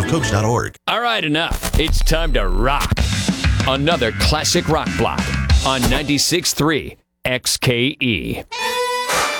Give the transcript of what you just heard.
nationalcoach.org. All right, enough. It's time to rock. Another classic rock block on 96.3 XKE.